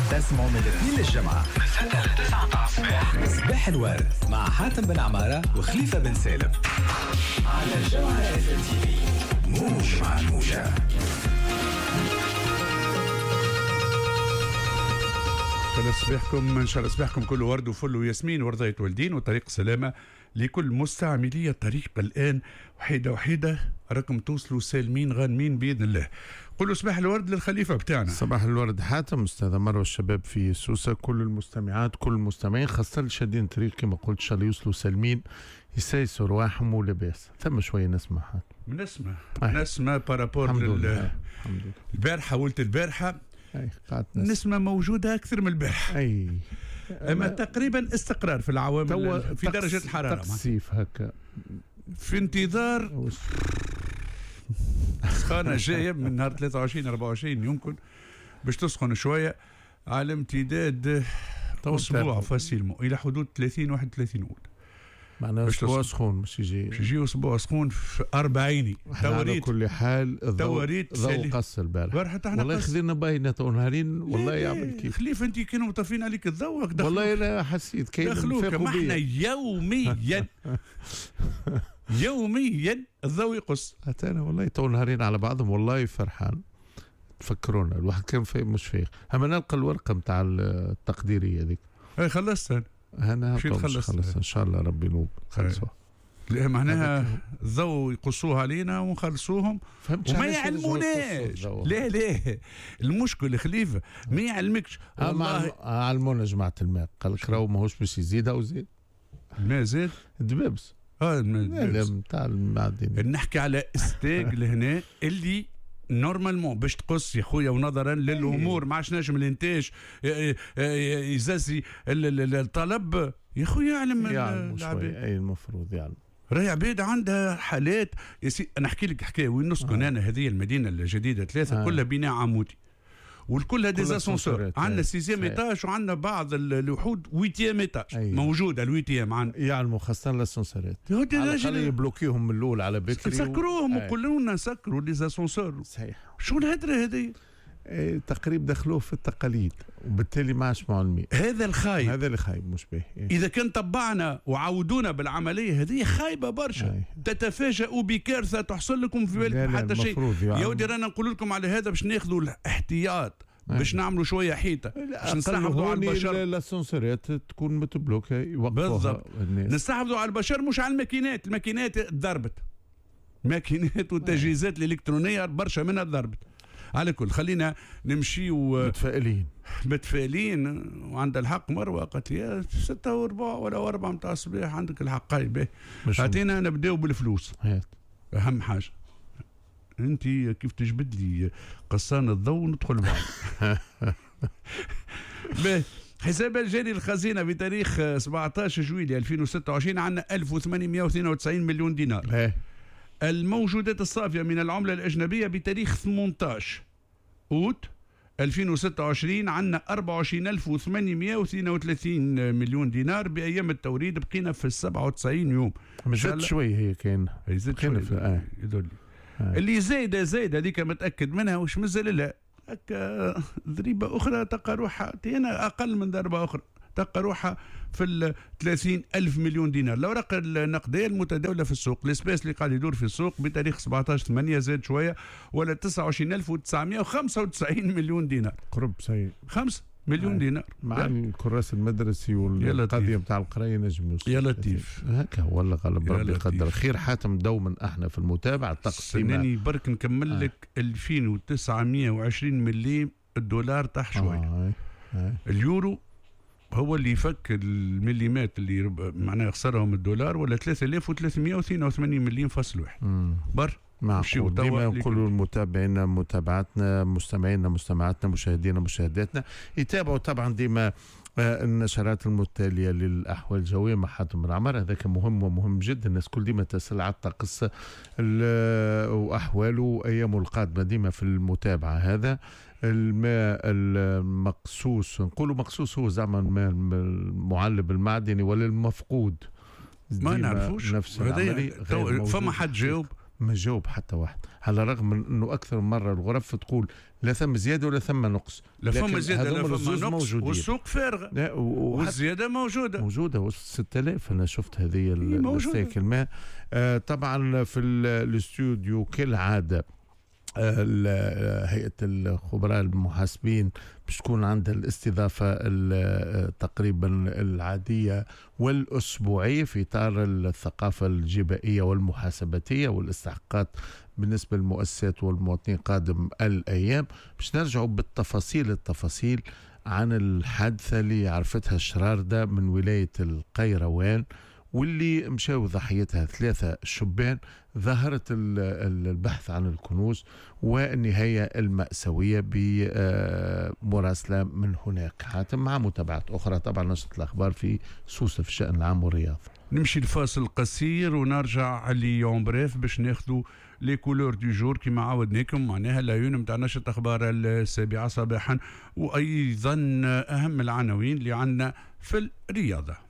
تسمعوا من الاثنين للجمعة من 6 ل 9 الصباح. صباح الورد مع حاتم بن عمارة وخليفة بن سالم على الجمعة اف ام تي في. موج مع الموجة. صباحكم ان شاء الله صباحكم كله ورد وفل وياسمين ورضاية والدين وطريق سلامة لكل مستعملي الطريق. الان وحيدة وحيدة راكم توصلوا سالمين غانمين باذن الله. قولوا صباح الورد للخليفة بتاعنا. صباح الورد حاتم، استاذة مروة، الشباب في سوسة، كل المستمعات كل المستمعين، خاصة اللي شادين طريق كما قلت ان شاء الله يوصلوا سالمين يسايسوا رواحهم ولاباس. ثم شوية نسمع حاتم نسمة بارابور البارحة ولت البارحة نسمة موجودة أكثر من البارحة. أما تقريبا استقرار في العوامل في درجة الحرارة. تقصيف هكا في انتظار سخانة جاية من نهار 23-24 يمكن باش تسخن شوية على امتداد أسبوع فاسيلمو إلى حدود 30-31 أول. معناها أسبوع سخون مش يجي أسبوع سخون في 40. على كل حال ضوء قص البارح والله خذينا باينة نهارين والله يعمل كيف خليف انت كانوا مطفين عليك الضوء والله انا حسيت كاين دخلوك. ما احنا يوميا الضوء يقص. حتى انا والله تو نهارين على بعضهم والله فرحان. تفكرونا الواحد كان مش فايق. اما نلقى الورقه نتاع التقديريه هذيك خلصت انا خلص ان شاء الله ربي ينوب خلصوها. معناها الضوء يقصوها علينا ونخلصوهم وما يعلموناش. لا المشكل خليفه ما يعلمكش والله. علمونا جماعه الماء قال لك راهو ماهوش باش يزيدها وزيد الماء زاد الدبابس نتاع المعدن. نحكي على استاج لهنا اللي نورمالمون باش تقص يا خويا ونظرا للامور ما عادش نجم الانتاج يزازي الطلب يا خويا يعلم العباد. اي المفروض يعلم. راهي عباد عندها حالات نحكي لك حكايه وين نسكن انا. هذه المدينه الجديده 3 كلها بناء عمودي والكلها ديزاسونسور. عندنا 6 ايتاج وعندنا بعض الوحود 8 ايتاج موجوده. الويتيام عندنا يعلموا خاصه الاسانسورات على الاقل يبلوكيهم من الاول على بكري نسكروهم وقولوا لنا سكروا ليزاسونسور. صحيح. شو الهدره هذه؟ تقريب دخلوه في التقاليد وبالتالي ما عادش معلمين. هذا الخايب. هذا اللي خايب مش باهي. اذا كان طبعنا وعودونا بالعمليه هذه خايبه برشا. تتفاجئوا بكارثه تحصل لكم في بالكم حتى شيء. يا ودي رانا نقول لكم على هذا باش ناخذوا الاحتياط باش نعملوا شويه حيطه باش نستحفظوا على البشر. الاسانسورات تكون متبلوكه يوقفوها الناس. نستحفظوا على البشر مش على الماكينات ضربت. ماكينات وتجهيزات الالكترونيه برشا منها ضربت. على كل خلينا نمشي متفائلين وعند الحق. مروه قالت لي 6:15 ولا 4 متاع الصباح عندك الحق. باهي هاتينا نبداو بالفلوس. اهم حاجه انت كيف تجبد لي قصان الضوء وندخل بعض. حساب الجاري الخزينه بتاريخ 17 جويلية 2026 عندنا 1892 مليون دينار. الموجودات الصافية من العملة الأجنبية بتاريخ 18 أوت 2026 عندنا 24832 مليون دينار. بأيام التوريد بقينا في 97 يوم. زاد شوي هي كاين يدل اللي زايدة هذيك متأكد منها وش مازال لا هكا ضريبة أخرى تلقى روحها هنا أقل من ضربة أخرى تلقى روحها في 30,000 مليون دينار. الأوراق النقدية المتداولة في السوق الاسباس اللي قاعد يدور في السوق بتاريخ 17/8 زاد شوية ولا 29,995 مليون دينار. قرب سيء 5 مليون دينار مع الكراس المدرسي والقضية بتاع القراية نجم يوصل. يا لطيف هكا والله غالب ربي يقدر خير. حاتم دوما احنا في المتابعة التقسيم. سناني برك نكمل لك 2920 مليم الدولار طاح شوية. اليورو هو اللي يفك المليمات اللي معناها خسرهم الدولار ولا 3382 مليم فاصل واحد بر. ديما نقولوا المتابعين متابعاتنا مستمعينا مستمعاتنا مشاهدينا مشاهداتنا يتابعوا طبعا ديما النشرات المتالية للأحوال الجوية مع حاتم بن عمارة. هذا مهم ومهم جدا. الناس كل ديما تسأل على الطقس وأحواله وأيامه القادمة ديما في المتابعة. هذا الماء المقصوص نقولوا مقصوص هو زعما الماء المعلب المعدني ولا المفقود ما نعرفوش. نفس العملية فما حد جاوب ما جاوب حتى واحد، على الرغم من انه اكثر من مره الغرف تقول لا ثم زياده ولا ثم نقص، لا فما زياده لا فما نقص موجودين. والسوق فارغه والزياده موجوده 6000 انا شفت هذه الستيك الماء. طبعا في الاستوديو كالعاده هيئة الخبراء المحاسبين باش تكون عندها الاستضافة تقريبا العادية والأسبوعية في إطار الثقافة الجبائية والمحاسباتية والاستحقاقات بالنسبة للمؤسسات والمواطنين قادم الأيام، باش نرجعوا بالتفاصيل عن الحادثة اللي عرفتها الشراردة من ولاية القيروان، واللي مشاو ضحيتها 3 شبان. ظهرت البحث عن الكنوز والنهاية المأساوية بمراسلة من هناك حاتم، مع متابعات أخرى طبعا نشرة الأخبار في سوسة في الشأن العام والرياضة. نمشي لفاصل قصير ونرجع ليوم بريف باش ناخذوا لي كولور دو جور كما عودناكم، معناها العيون نتاع نشرة أخبار 7 صباحا، وأيضا أهم العناوين اللي عندنا في الرياضة.